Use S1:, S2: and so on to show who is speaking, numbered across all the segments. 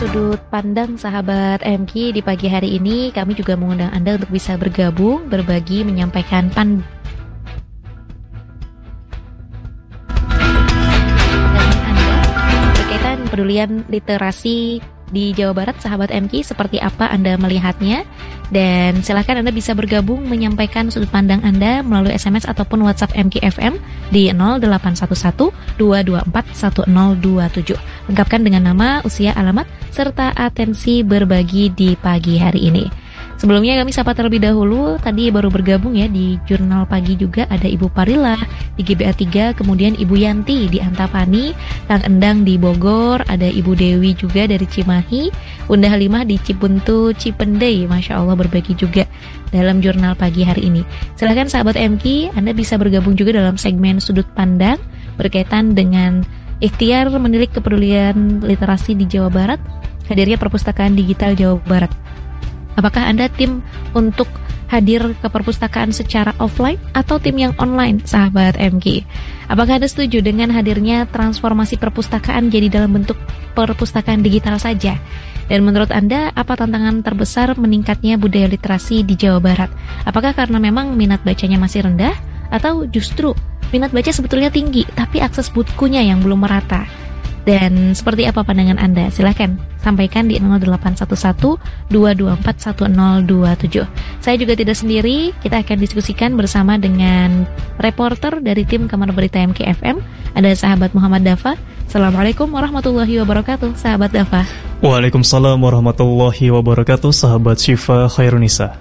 S1: Sudut pandang sahabat MQ di pagi hari ini, kami juga mengundang Anda untuk bisa bergabung, berbagi, menyampaikan pandangan Anda berkaitan pedulian literasi di Jawa Barat. Sahabat MQ, seperti apa Anda melihatnya? Dan silakan Anda bisa bergabung menyampaikan sudut pandang Anda melalui SMS ataupun WhatsApp MQ FM di 0811 224 1027. Lengkapkan dengan nama, usia, alamat, serta atensi berbagi di pagi hari ini. Sebelumnya kami sapa terlebih dahulu, tadi baru bergabung ya di Jurnal Pagi juga ada Ibu Parila di GBA 3, kemudian Ibu Yanti di Antapani, Kang Endang di Bogor, ada Ibu Dewi juga dari Cimahi, Bunda Halimah di Cibuntu, Cipendei, Masya Allah berbagi juga dalam Jurnal Pagi hari ini. Silahkan sahabat MQ, Anda bisa bergabung juga dalam segmen Sudut Pandang berkaitan dengan ikhtiar menilik kepedulian literasi di Jawa Barat, hadirnya perpustakaan digital Jawa Barat. Apakah Anda tim untuk hadir ke perpustakaan secara offline atau tim yang online, sahabat MQ? Apakah Anda setuju dengan hadirnya transformasi perpustakaan jadi dalam bentuk perpustakaan digital saja? Dan menurut Anda, apa tantangan terbesar meningkatnya budaya literasi di Jawa Barat? Apakah karena memang minat bacanya masih rendah? Atau justru minat baca sebetulnya tinggi, tapi akses bukunya yang belum merata? Dan seperti apa pandangan Anda? Silahkan sampaikan di 0811 224 1027. Saya juga tidak sendiri, kita akan diskusikan bersama dengan reporter dari tim Kamar Berita MQ FM. Ada sahabat Muhammad Dafa. Assalamualaikum warahmatullahi wabarakatuh, sahabat Dafa.
S2: Waalaikumsalam warahmatullahi wabarakatuh, sahabat Syifa Khairunisa.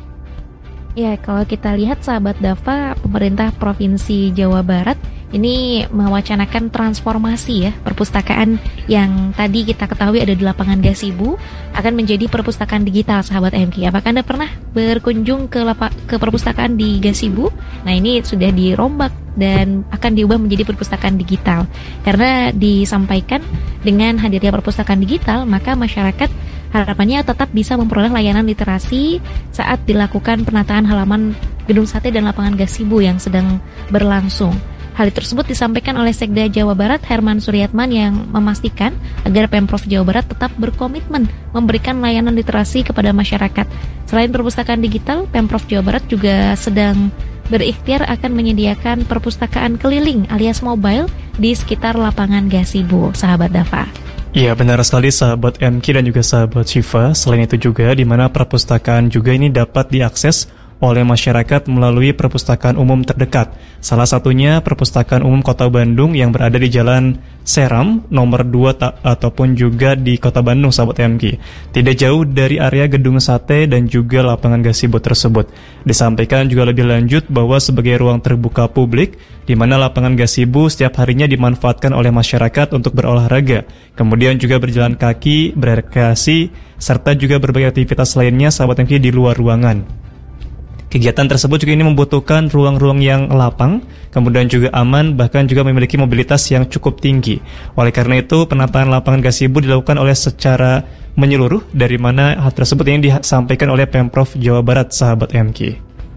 S1: Ya, kalau kita lihat sahabat Dafa, pemerintah Provinsi Jawa Barat ini mewacanakan transformasi ya, perpustakaan yang tadi kita ketahui ada di lapangan Gasibu akan menjadi perpustakaan digital, sahabat MQ. Apakah Anda pernah berkunjung ke perpustakaan di Gasibu? Nah, ini sudah dirombak dan akan diubah menjadi perpustakaan digital. Karena disampaikan dengan hadirnya perpustakaan digital, maka masyarakat harapannya tetap bisa memperoleh layanan literasi saat dilakukan penataan halaman Gedung Sate dan lapangan Gasibu yang sedang berlangsung. Hal tersebut disampaikan oleh Sekda Jawa Barat Herman Suryatman yang memastikan agar Pemprov Jawa Barat tetap berkomitmen memberikan layanan literasi kepada masyarakat. Selain perpustakaan digital, Pemprov Jawa Barat juga sedang berikhtiar akan menyediakan perpustakaan keliling alias mobile di sekitar lapangan Gasibu, sahabat Dafa.
S2: Ya, benar sekali sahabat MQ dan juga sahabat Syifa. Selain itu juga di mana perpustakaan juga ini dapat diakses oleh masyarakat melalui perpustakaan umum terdekat. Salah satunya Perpustakaan Umum Kota Bandung yang berada di Jalan Seram nomor 2 ataupun juga di Kota Bandung, sahabat MQ. Tidak jauh dari area Gedung Sate dan juga lapangan Gasibu tersebut. Disampaikan juga lebih lanjut bahwa sebagai ruang terbuka publik di mana lapangan Gasibu setiap harinya dimanfaatkan oleh masyarakat untuk berolahraga, kemudian juga berjalan kaki, berekreasi, serta juga berbagai aktivitas lainnya, sahabat MQ, di luar ruangan. Kegiatan tersebut juga ini membutuhkan ruang-ruang yang lapang, kemudian juga aman, bahkan juga memiliki mobilitas yang cukup tinggi. Oleh karena itu, penataan lapangan Gasibu dilakukan oleh secara menyeluruh, dari mana hal tersebut ini disampaikan oleh Pemprov Jawa Barat, sahabat MQ.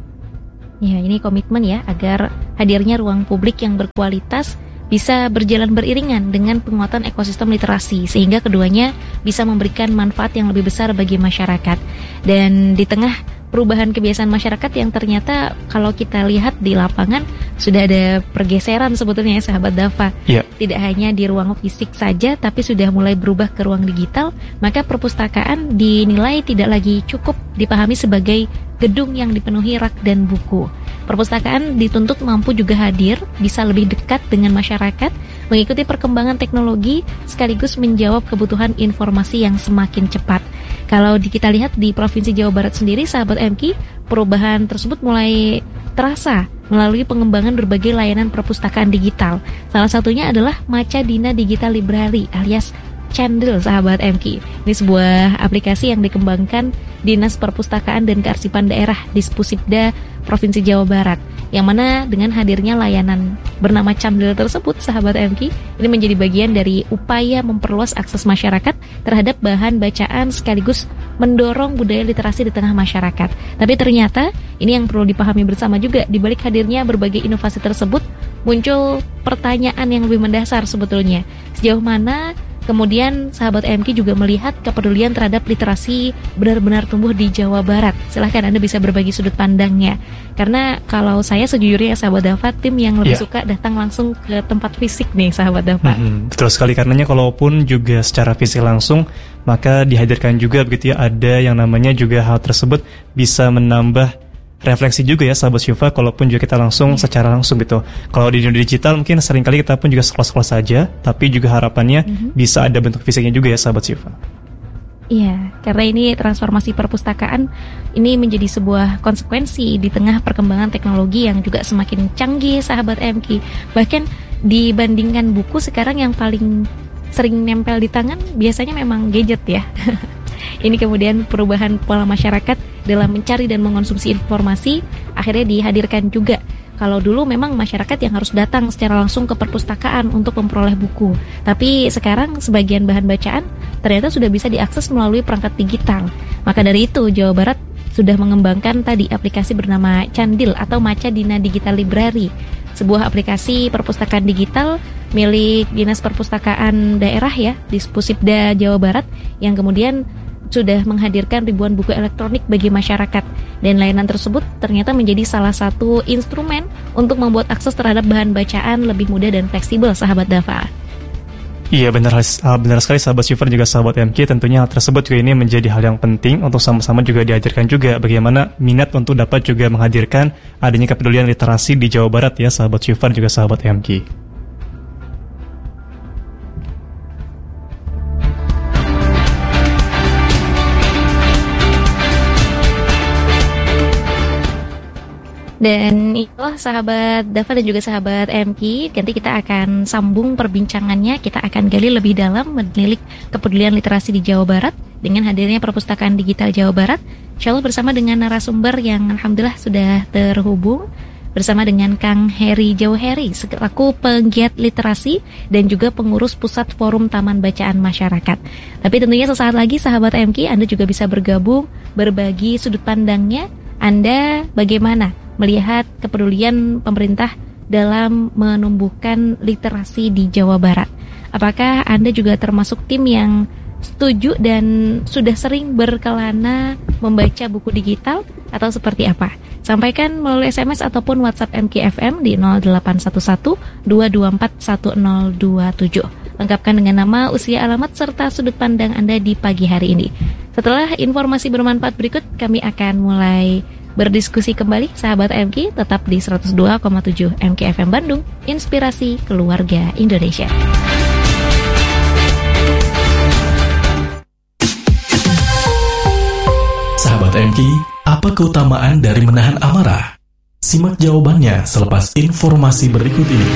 S1: Ya, ini komitmen ya, agar hadirnya ruang publik yang berkualitas bisa berjalan beriringan dengan penguatan ekosistem literasi, sehingga keduanya bisa memberikan manfaat yang lebih besar bagi masyarakat. Dan di tengah perubahan kebiasaan masyarakat yang ternyata kalau kita lihat di lapangan sudah ada pergeseran sebetulnya ya, sahabat Dafa. Tidak hanya di ruang fisik saja, tapi sudah mulai berubah ke ruang digital, maka perpustakaan dinilai tidak lagi cukup dipahami sebagai gedung yang dipenuhi rak dan buku. Perpustakaan dituntut mampu juga hadir, bisa lebih dekat dengan masyarakat, mengikuti perkembangan teknologi, sekaligus menjawab kebutuhan informasi yang semakin cepat. Kalau kita lihat di Provinsi Jawa Barat sendiri, sahabat MQ, perubahan tersebut mulai terasa melalui pengembangan berbagai layanan perpustakaan digital. Salah satunya adalah Maca Dina Digital Library alias Candle, sahabat MQ. Ini sebuah aplikasi yang dikembangkan Dinas Perpustakaan dan Kearsipan Daerah Dispusibda Provinsi Jawa Barat, yang mana dengan hadirnya layanan bernama Candle tersebut, sahabat MQ, ini menjadi bagian dari upaya memperluas akses masyarakat terhadap bahan bacaan sekaligus mendorong budaya literasi di tengah masyarakat. Tapi ternyata ini yang perlu dipahami bersama juga, di balik hadirnya berbagai inovasi tersebut muncul pertanyaan yang lebih mendasar sebetulnya. Sejauh mana Kemudian sahabat MK juga melihat kepedulian terhadap literasi benar-benar tumbuh di Jawa Barat. Silahkan Anda bisa berbagi sudut pandangnya. Karena kalau saya sejujurnya sahabat Dafa, tim yang lebih suka datang langsung ke tempat fisik nih sahabat Dafa.
S2: Betul sekali, karenanya kalaupun juga secara fisik langsung, maka dihadirkan juga begitu ya, ada yang namanya juga hal tersebut bisa menambah refleksi juga ya sahabat Syifa, kalaupun juga kita langsung secara langsung gitu. Kalau di dunia digital mungkin seringkali kita pun juga sekelas-kelas saja, tapi juga harapannya bisa ada bentuk fisiknya juga ya sahabat Syifa.
S1: Iya, karena ini transformasi perpustakaan ini menjadi sebuah konsekuensi di tengah perkembangan teknologi yang juga semakin canggih sahabat MK. Bahkan dibandingkan buku, sekarang yang paling sering nempel di tangan biasanya memang gadget ya. Ini kemudian perubahan pola masyarakat dalam mencari dan mengonsumsi informasi akhirnya dihadirkan juga. Kalau dulu memang masyarakat yang harus datang secara langsung ke perpustakaan untuk memperoleh buku, tapi sekarang sebagian bahan bacaan ternyata sudah bisa diakses melalui perangkat digital. Maka dari itu Jawa Barat sudah mengembangkan tadi aplikasi bernama Candil atau Maca Dina Digital Library, sebuah aplikasi perpustakaan digital milik Dinas Perpustakaan Daerah ya, Dispusipda Jawa Barat, yang kemudian sudah menghadirkan ribuan buku elektronik bagi masyarakat. Dan layanan tersebut ternyata menjadi salah satu instrumen untuk membuat akses terhadap bahan bacaan lebih mudah dan fleksibel sahabat Dafa.
S2: Iya benar sekali sahabat Syifa juga sahabat MK. Tentunya hal tersebut juga ini menjadi hal yang penting untuk sama-sama juga dihadirkan juga bagaimana minat untuk dapat juga menghadirkan adanya kepedulian literasi di Jawa Barat ya sahabat Syifa juga sahabat MK.
S1: Dan itulah sahabat Dafa dan juga sahabat MK. Nanti kita akan sambung perbincangannya. Kita akan gali lebih dalam menilik kepedulian literasi di Jawa Barat dengan hadirnya perpustakaan digital Jawa Barat. Insya Allah bersama dengan narasumber yang alhamdulillah sudah terhubung, bersama dengan Kang Heri Jauheri selaku penggiat literasi dan juga pengurus Pusat Forum Taman Bacaan Masyarakat. Tapi tentunya sesaat lagi sahabat MK, Anda juga bisa bergabung, berbagi sudut pandangnya. Anda bagaimana melihat kepedulian pemerintah dalam menumbuhkan literasi di Jawa Barat? Apakah Anda juga termasuk tim yang setuju dan sudah sering berkelana membaca buku digital atau seperti apa? Sampaikan melalui SMS ataupun WhatsApp MKFM di 0811 224 1027. Lengkapkan dengan nama, usia, alamat, serta sudut pandang Anda di pagi hari ini. Setelah informasi bermanfaat berikut, kami akan mulai berdiskusi kembali sahabat MK, tetap di 102,7 MKFM Bandung, inspirasi keluarga Indonesia.
S3: Sahabat MK, apa keutamaan dari menahan amarah? Simak jawabannya selepas informasi berikut ini.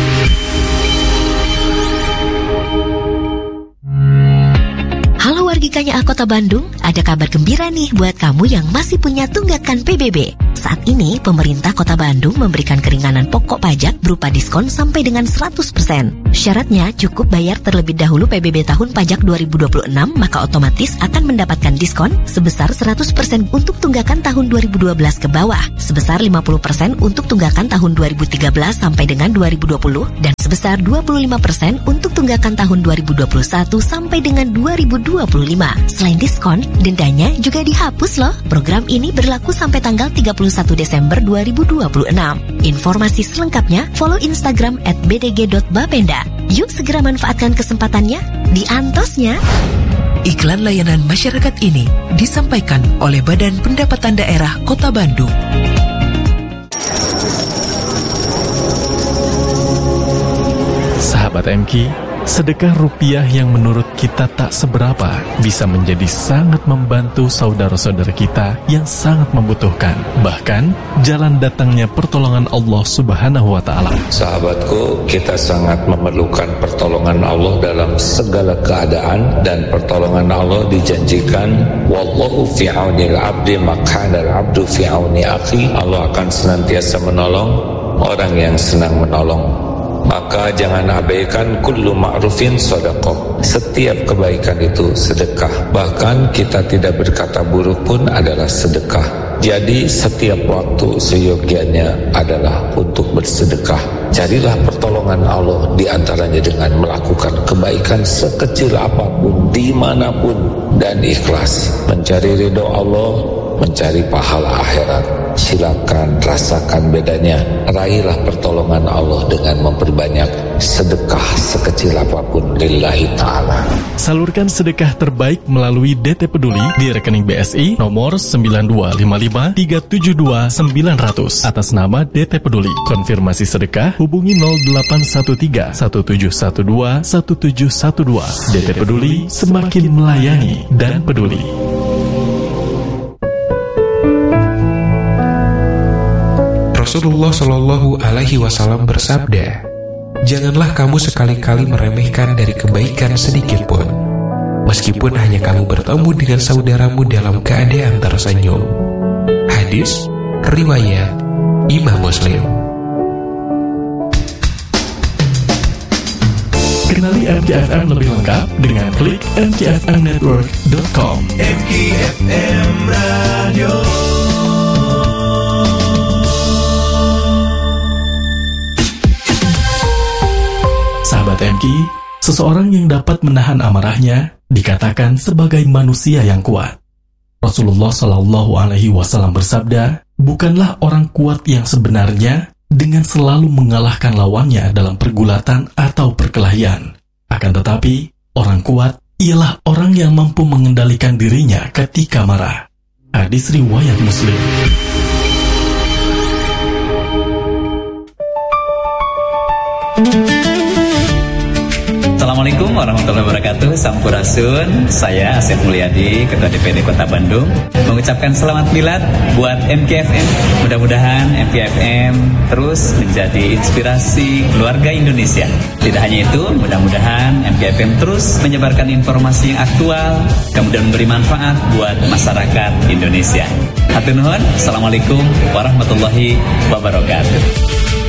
S4: Halo wargikanya Kota Bandung, ada kabar gembira nih buat kamu yang masih punya tunggakan PBB. Saat ini, pemerintah Kota Bandung memberikan keringanan pokok pajak berupa diskon sampai dengan 100%. Syaratnya cukup bayar terlebih dahulu PBB tahun pajak 2026, maka otomatis akan mendapatkan diskon sebesar 100% untuk tunggakan tahun 2012 ke bawah, sebesar 50% untuk tunggakan tahun 2013 sampai dengan 2020, dan sebesar 25% untuk tunggakan tahun 2021 sampai dengan 2025. Selain diskon, dendanya juga dihapus loh. Program ini berlaku sampai tanggal 31 Desember 2026. Informasi selengkapnya follow Instagram @bdg.bapenda. Yuk segera manfaatkan kesempatannya, diantosnya.
S5: Iklan layanan masyarakat ini disampaikan oleh Badan Pendapatan Daerah Kota Bandung.
S3: Sahabat MK, sedekah rupiah yang menurut kita tak seberapa bisa menjadi sangat membantu saudara-saudara kita yang sangat membutuhkan. Bahkan, jalan datangnya pertolongan Allah Subhanahu wa Ta'ala.
S6: Sahabatku, kita sangat memerlukan pertolongan Allah dalam segala keadaan, dan pertolongan Allah dijanjikan, wallahu fi aunil abdi makana al-abdu fi auni akhi. Allah akan senantiasa menolong orang yang senang menolong. Maka jangan abaikan kullu ma'rufin sedekah. Setiap kebaikan itu sedekah. Bahkan kita tidak berkata buruk pun adalah sedekah. Jadi setiap waktu seyogianya adalah untuk bersedekah. Carilah pertolongan Allah diantaranya dengan melakukan kebaikan sekecil apapun, dimanapun, dan ikhlas. Mencari ridho Allah, mencari pahala akhirat. Silakan rasakan bedanya. Raihlah pertolongan Allah dengan memperbanyak sedekah sekecil apapun lillahi ta'ala.
S3: Salurkan sedekah terbaik melalui DT Peduli di rekening BSI nomor 9255372900 atas nama DT Peduli. Konfirmasi sedekah hubungi 0813 1712 1712. DT Peduli, semakin melayani dan peduli.
S7: Rasulullah Shallallahu Alaihi Wasallam bersabda, "Janganlah kamu sekali-kali meremehkan dari kebaikan sedikit pun, meskipun hanya kamu bertemu dengan saudaramu dalam keadaan tersenyum." Hadis riwayat Imam Muslim.
S3: Kenali MKFM lebih lengkap dengan klik mkfmnetwork.com.
S8: MKFM Radio.
S3: Sahabat MK, seseorang yang dapat menahan amarahnya dikatakan sebagai manusia yang kuat. Rasulullah Shallallahu Alaihi Wasallam bersabda, bukanlah orang kuat yang sebenarnya dengan selalu mengalahkan lawannya dalam pergulatan atau perkelahian. Akan tetapi, orang kuat ialah orang yang mampu mengendalikan dirinya ketika marah. Hadis riwayat Muslim.
S9: Assalamualaikum warahmatullahi wabarakatuh. Sampurasun. Saya Asep Mulyadi, Ketua DPD Kota Bandung, mengucapkan selamat milad buat MKFM. Mudah-mudahan MKFM terus menjadi inspirasi keluarga Indonesia. Tidak hanya itu, mudah-mudahan MKFM terus menyebarkan informasi yang aktual, kemudian memberi manfaat buat masyarakat Indonesia. Hatur nuhun. Assalamualaikum warahmatullahi wabarakatuh.